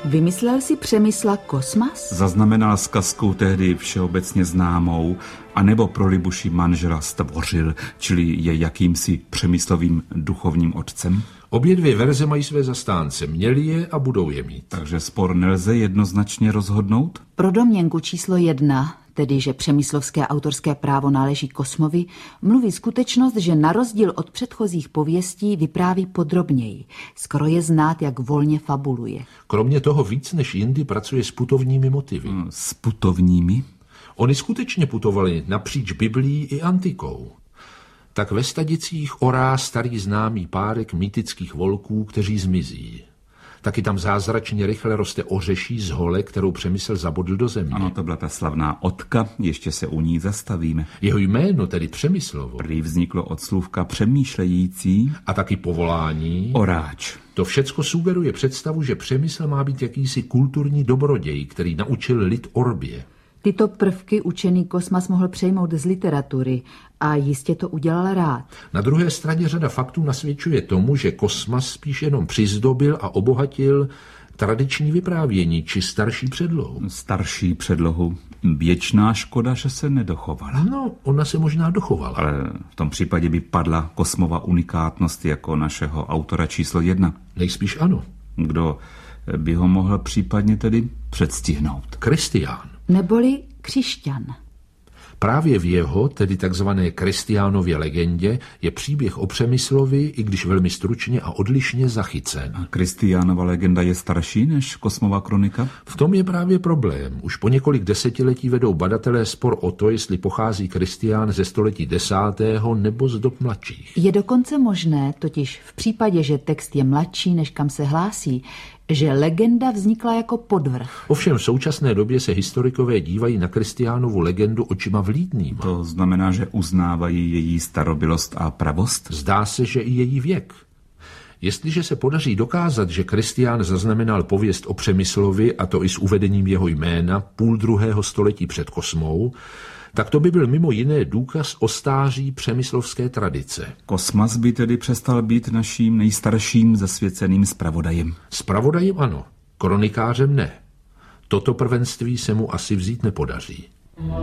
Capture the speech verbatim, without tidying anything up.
Vymyslel si Přemysla Kosmas? Zaznamenal zkazku tehdy všeobecně známou, anebo pro Libuši manžela stvořil, čili je jakýmsi Přemyslovým duchovním otcem? Obě dvě verze mají své zastánce, měli je a budou je mít. Takže spor nelze jednoznačně rozhodnout? Pro domněnku číslo jedna, tedy že přemyslovské autorské právo náleží Kosmovi, mluví skutečnost, že na rozdíl od předchozích pověstí vypráví podrobněji. Skoro je znát, jak volně fabuluje. Kromě toho víc než jindy pracuje s putovními motivy. Hmm, s putovními? Oni skutečně putovali napříč Biblií i antikou. Tak ve Stadicích orá starý známý párek mýtických volků, kteří zmizí. Taky tam zázračně rychle roste ořeší z hole, kterou Přemysl zabodl do země. Ano, to byla ta slavná Otka, ještě se u ní zastavíme. Jeho jméno, tedy Přemyslovo, prý vzniklo od slůvka přemýšlející a taky povolání oráč. To všecko sugeruje představu, že Přemysl má být jakýsi kulturní dobroděj, který naučil lid orbě. Tyto prvky učený Kosmas mohl přejmout z literatury a jistě to udělal rád. Na druhé straně řada faktů nasvědčuje tomu, že Kosmas spíš jenom přizdobil a obohatil tradiční vyprávění či starší předlohu. Starší předlohu. Věčná škoda, že se nedochovala. No, ona se možná dochovala. Ale v tom případě by padla Kosmova unikátnost jako našeho autora číslo jedna. Nejspíš ano. Kdo by ho mohl případně tedy předstihnout? Kristián. Neboli křišťan. Právě v jeho, tedy takzvané Kristiánově legendě, je příběh o Přemyslovi, i když velmi stručně a odlišně zachycen. A Kristiánova legenda je starší než Kosmova kronika? V tom je právě problém. Už po několik desetiletí vedou badatelé spor o to, jestli pochází Kristián ze století desátého nebo z dob mladších. Je dokonce možné, totiž v případě, že text je mladší, než kam se hlásí, že legenda vznikla jako podvrh. Ovšem v současné době se historikové dívají na Kristiánovu legendu očima vlídnýma. To znamená, že uznávají její starobylost a pravost? Zdá se, že i její věk. Jestliže se podaří dokázat, že Kristián zaznamenal pověst o Přemyslovi, a to i s uvedením jeho jména, půl druhého století před Kosmou, tak to by byl mimo jiné důkaz o stáří přemyslovské tradice. Kosmas by tedy přestal být naším nejstarším zasvěceným zpravodajem. Zpravodajem ano, kronikářem ne. Toto prvenství se mu asi vzít nepodaří.